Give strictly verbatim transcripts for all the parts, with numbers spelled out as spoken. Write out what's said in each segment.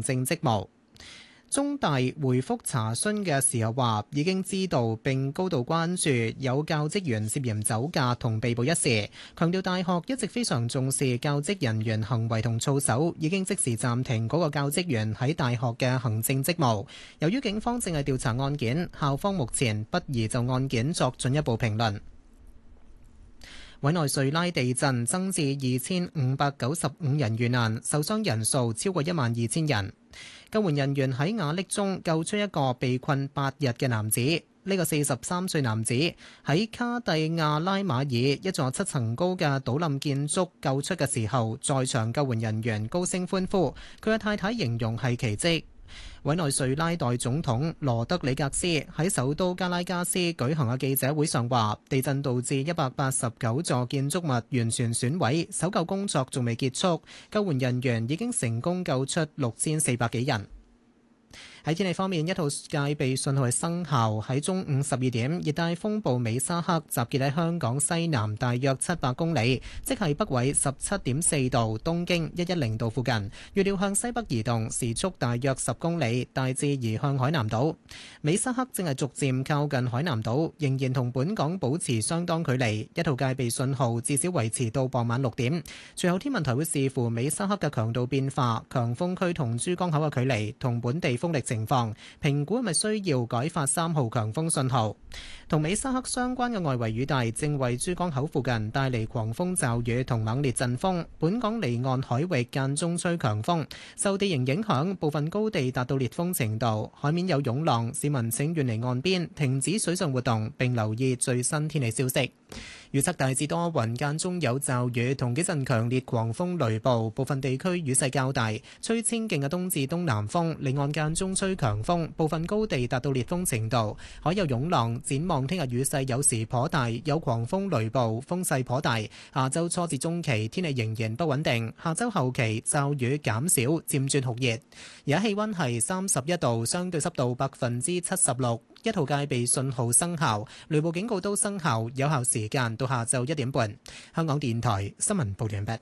政職務。中大回覆查詢嘅時候話，已經知道並高度關注有教職員涉嫌酒駕同被捕一事，強調大學一直非常重視教職人員行為同操守，已經即時暫停嗰個教職員喺大學嘅行政職務。由於警方正係調查案件，校方目前不宜就案件作進一步評論。委內瑞拉地震增至二千五百九十五人遇難，受傷人數超過一萬二千人。救援人員喺瓦礫中救出一個被困八日嘅男子。呢個四十三歲男子喺卡蒂亞拉馬爾一座七層高嘅倒冧建築救出嘅時候，在場救援人員高聲歡呼，佢嘅太太形容係奇蹟。委內瑞拉代總統羅德里格斯喺首都加拉加斯舉行嘅記者會上話，地震導致一百八十九座建築物完全損毀，搜救工作仲未結束，救援人員已經成功救出六千四百幾人。喺天氣方面，一號戒備信號生效。喺中午十二點，熱帶風暴美沙克集結喺香港西南大約七百公里，即係北緯十七點四度、東經一一零度附近。預料向西北移動，時速大約十公里，大致移向海南島。美沙克正係逐漸靠近海南島，仍然同本港保持相當距離。一號戒備信號至少維持到傍晚六點。隨後天文台會視乎美沙克嘅強度變化、強風區同珠江口嘅距離同本地風力情況，評估係咪需要改發三號強風信號。同美沙克相關嘅外圍雨帶正為珠江口附近帶嚟狂風驟雨同猛烈陣風，本港離岸海域間中吹強風，受地形影響，部分高地達到烈風程度，海面有湧浪，市民請遠離岸邊，停止水上活動，並留意最新天氣消息。預測大致多雲，間中有驟雨同幾陣強烈狂風雷暴，部分地區雨勢較大，吹清勁嘅東至東南風，離岸間中吹強風，部分高地達到烈風程度，海有湧浪。展望聽日雨勢有時頗大，有狂風雷暴，風勢頗大。下週初至中期天氣仍然不穩定，下週後期驟雨減少，漸轉酷熱。而家氣溫係三十一度，相對濕度百分之七十六。一號戒備信號生效，雷暴警告都生效，有效時間到下晝一點半。香港電台新聞報道完畢。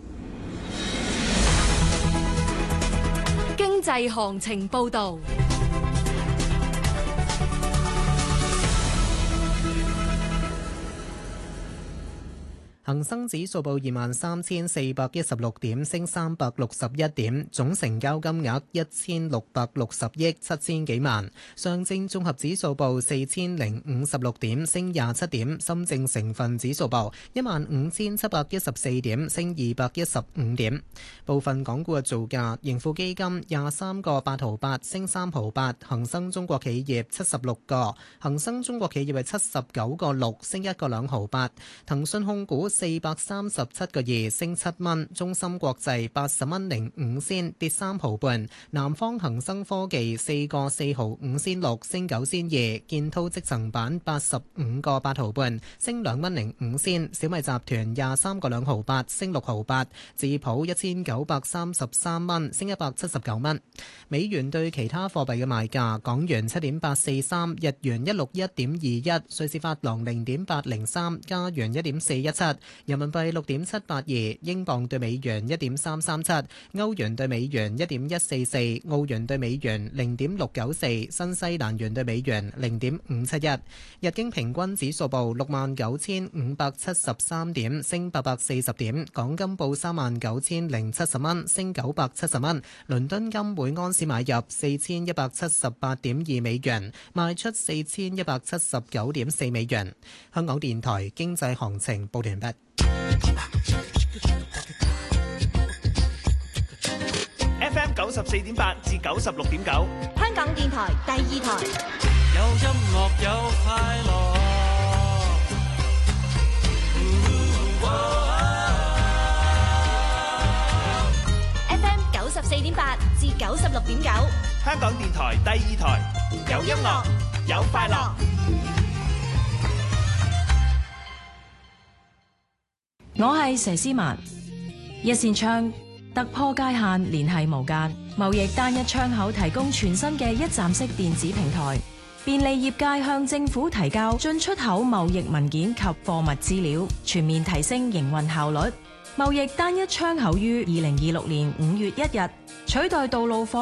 經濟行情報道。 恒生指數報二萬三千四百一十六點，升三百六十一點，總成交金額一千六百六十億七千幾萬。上證綜合指數報四千零五十六點，升廿七點。深證成分指數報一萬五千七百一十四點，升二百一十五點。部分港股嘅造價：盈富基金廿三個八毫八，升三毫八；恒生中國企業七十六個，恒生中國企業係七十九個六，升一個兩毫八；騰訊控股四百三十七個二，升七蚊；中芯國際八十蚊零五仙，跌三毫半；南方恒生科技四個四毫五仙六，升九仙二；建滔積層板八十五個八毫半，升兩蚊零五仙；小米集團廿三個兩毫八，升六毫八；智普一千九百三十三蚊，升一百七十九蚊。美元對其他貨幣嘅賣價：港元七點八四三，日元一六一點二一，瑞士法郎零點八零三，加元一點四一七。人民幣六點七八二，英鎊對美元一點三三七，歐元對美元一點一四四，澳元對美元零點六九四，新西蘭元對美元零點五七一。日經平均指數報六萬九千五百七十三點，升八百四十點。港金報三萬九千零七十蚊，升九百七十蚊。倫敦金每安士買入四千一百七十八點二美元，賣出四千一百七十九點四美元。香港電台經濟行情報完畢。 F M 九十四點八至九十六點九， 香港電台第二台。 有音樂有快樂。 F M 九十四點八至九十六點九， 香港電台第二台。有音樂，有快樂。 我係佘詩曼，一扇窗突破界限，聯繫無間。貿易單一窗口提供全新嘅一站式電子平台，便利業界向政府提交進出口貿易文件及貨物資料，全面提升營運效率。貿易單一窗口於二零二六年五月一日取代道路貨